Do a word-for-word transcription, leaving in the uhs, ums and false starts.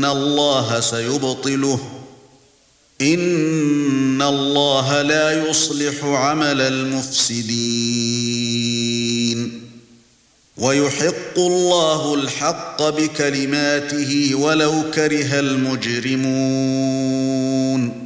الله سيبطله إن الله لا يصلح عمل المفسدين ويحق الله الحق بكلماته ولو كره المجرمون